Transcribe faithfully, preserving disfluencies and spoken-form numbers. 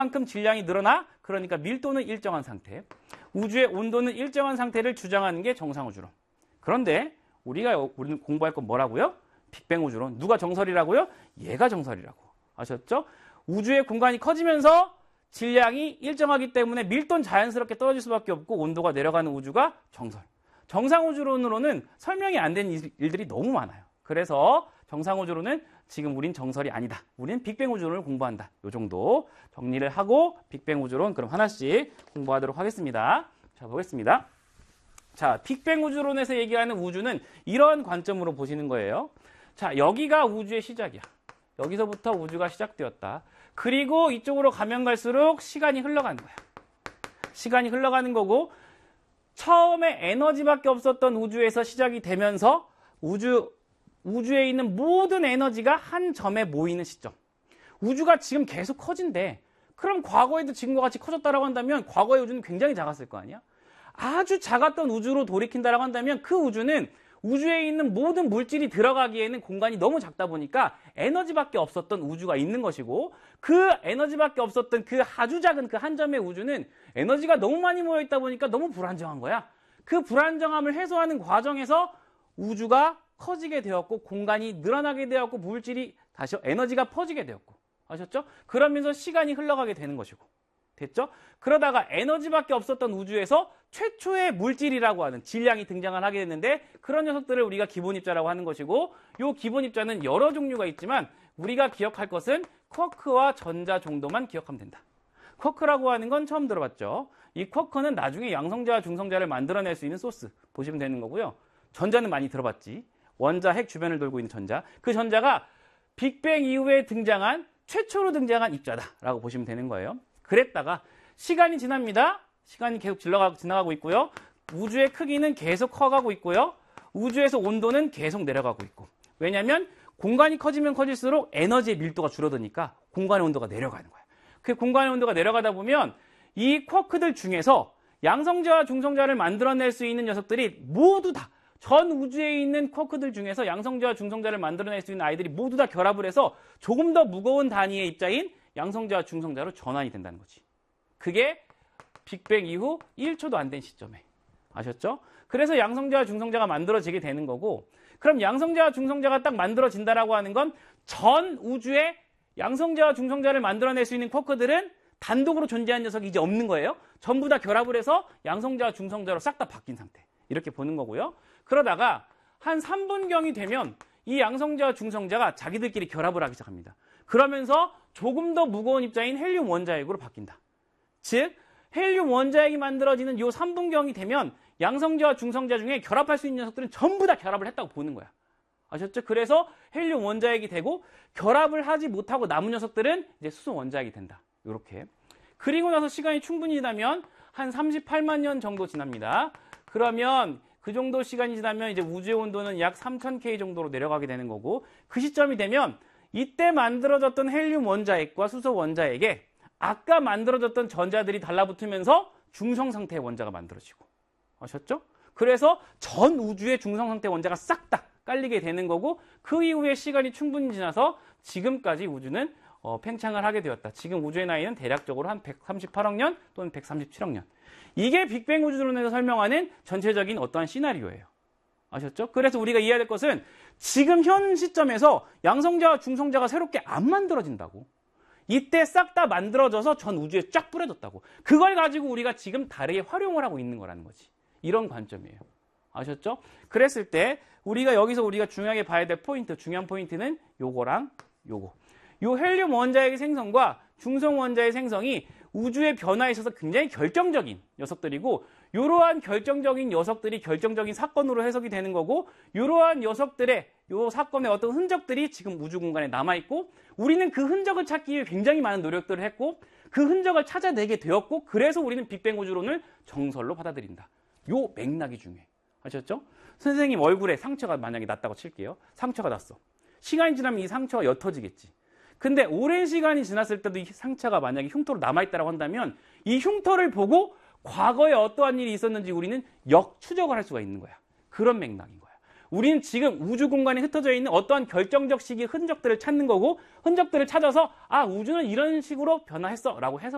만큼 질량이 늘어나 그러니까 밀도는 일정한 상태, 우주의 온도는 일정한 상태를 주장하는 게 정상우주론. 그런데 우리가 우리는 공부할 건 뭐라고요? 빅뱅 우주론. 누가 정설이라고요? 얘가 정설이라고. 아셨죠? 우주의 공간이 커지면서 질량이 일정하기 때문에 밀도는 자연스럽게 떨어질 수밖에 없고 온도가 내려가는 우주가 정설. 정상우주론으로는 설명이 안 된 일들이 너무 많아요. 그래서 정상우주론은 지금 우린 정설이 아니다. 우린 빅뱅 우주론을 공부한다. 요 정도 정리를 하고 빅뱅 우주론 그럼 하나씩 공부하도록 하겠습니다. 자, 보겠습니다. 자, 빅뱅 우주론에서 얘기하는 우주는 이런 관점으로 보시는 거예요. 자, 여기가 우주의 시작이야. 여기서부터 우주가 시작되었다. 그리고 이쪽으로 가면 갈수록 시간이 흘러가는 거야. 시간이 흘러가는 거고 처음에 에너지밖에 없었던 우주에서 시작이 되면서 우주, 우주에 있는 모든 에너지가 한 점에 모이는 시점. 우주가 지금 계속 커진대. 그럼 과거에도 지금과 같이 커졌다라고 한다면 과거의 우주는 굉장히 작았을 거 아니야? 아주 작았던 우주로 돌이킨다라고 한다면 그 우주는 우주에 있는 모든 물질이 들어가기에는 공간이 너무 작다 보니까 에너지밖에 없었던 우주가 있는 것이고 그 에너지밖에 없었던 그 아주 작은 그 한 점의 우주는 에너지가 너무 많이 모여있다 보니까 너무 불안정한 거야. 그 불안정함을 해소하는 과정에서 우주가 커지게 되었고 공간이 늘어나게 되었고 물질이 다시 에너지가 퍼지게 되었고 아셨죠? 그러면서 시간이 흘러가게 되는 것이고 됐죠? 그러다가 에너지밖에 없었던 우주에서 최초의 물질이라고 하는 질량이 등장을 하게 됐는데 그런 녀석들을 우리가 기본입자라고 하는 것이고 이 기본입자는 여러 종류가 있지만 우리가 기억할 것은 쿼크와 전자 정도만 기억하면 된다. 쿼크라고 하는 건 처음 들어봤죠. 이 쿼크는 나중에 양성자와 중성자를 만들어낼 수 있는 소스 보시면 되는 거고요. 전자는 많이 들어봤지. 원자, 핵 주변을 돌고 있는 전자. 그 전자가 빅뱅 이후에 등장한 최초로 등장한 입자다라고 보시면 되는 거예요. 그랬다가 시간이 지납니다. 시간이 계속 지나가고 있고요. 우주의 크기는 계속 커가고 있고요. 우주에서 온도는 계속 내려가고 있고. 왜냐하면 공간이 커지면 커질수록 에너지의 밀도가 줄어드니까 공간의 온도가 내려가는 거예요. 그 공간의 온도가 내려가다 보면 이 쿼크들 중에서 양성자와 중성자를 만들어낼 수 있는 녀석들이 모두 다 전 우주에 있는 쿼크들 중에서 양성자와 중성자를 만들어낼 수 있는 아이들이 모두 다 결합을 해서 조금 더 무거운 단위의 입자인 양성자와 중성자로 전환이 된다는 거지. 그게 빅뱅 이후 일 초도 안 된 시점에. 아셨죠? 그래서 양성자와 중성자가 만들어지게 되는 거고 그럼 양성자와 중성자가 딱 만들어진다라고 하는 건 전 우주에 양성자와 중성자를 만들어낼 수 있는 쿼크들은 단독으로 존재하는 녀석이 이제 없는 거예요. 전부 다 결합을 해서 양성자와 중성자로 싹 다 바뀐 상태. 이렇게 보는 거고요. 그러다가 한 삼 분경이 되면 이 양성자와 중성자가 자기들끼리 결합을 하기 시작합니다. 그러면서 조금 더 무거운 입자인 헬륨 원자핵으로 바뀐다. 즉 헬륨 원자핵이 만들어지는 이 삼 분경이 되면 양성자와 중성자 중에 결합할 수 있는 녀석들은 전부 다 결합을 했다고 보는 거야. 아셨죠? 그래서 헬륨 원자핵이 되고 결합을 하지 못하고 남은 녀석들은 이제 수소 원자핵이 된다. 이렇게. 그리고 나서 시간이 충분히 지나면 한 삼십팔만 년 정도 지납니다. 그러면 그 정도 시간이 지나면 이제 우주의 온도는 약 삼천 켈빈 정도로 내려가게 되는 거고 그 시점이 되면 이때 만들어졌던 헬륨 원자핵과 수소 원자핵에 아까 만들어졌던 전자들이 달라붙으면서 중성 상태의 원자가 만들어지고 아셨죠? 그래서 전 우주의 중성 상태 원자가 싹 다 깔리게 되는 거고 그 이후에 시간이 충분히 지나서 지금까지 우주는 어, 팽창을 하게 되었다. 지금 우주의 나이는 대략적으로 한 백삼십팔억 년 또는 백삼십칠억 년. 이게 빅뱅 우주론에서 설명하는 전체적인 어떠한 시나리오예요. 아셨죠? 그래서 우리가 이해해야 될 것은 지금 현 시점에서 양성자와 중성자가 새롭게 안 만들어진다고. 이때 싹 다 만들어져서 전 우주에 쫙 뿌려졌다고. 그걸 가지고 우리가 지금 다르게 활용을 하고 있는 거라는 거지. 이런 관점이에요. 아셨죠? 그랬을 때 우리가 여기서 우리가 중요하게 봐야 될 포인트, 중요한 포인트는 요거랑 요거. 요 헬륨 원자핵의 생성과 중성 원자의 생성이 우주의 변화에 있어서 굉장히 결정적인 녀석들이고 이러한 결정적인 녀석들이 결정적인 사건으로 해석이 되는 거고 이러한 녀석들의 요 사건의 어떤 흔적들이 지금 우주 공간에 남아있고 우리는 그 흔적을 찾기 위해 굉장히 많은 노력들을 했고 그 흔적을 찾아내게 되었고 그래서 우리는 빅뱅 우주론을 정설로 받아들인다. 요 맥락이 중요해. 아셨죠? 선생님 얼굴에 상처가 만약에 났다고 칠게요. 상처가 났어. 시간이 지나면 이 상처가 옅어지겠지. 근데 오랜 시간이 지났을 때도 이 상처가 만약에 흉터로 남아있다고 한다면 이 흉터를 보고 과거에 어떠한 일이 있었는지 우리는 역추적을 할 수가 있는 거야. 그런 맥락인 거야. 우리는 지금 우주 공간에 흩어져 있는 어떠한 결정적 시기의 흔적들을 찾는 거고 흔적들을 찾아서 아 우주는 이런 식으로 변화했어 라고 해석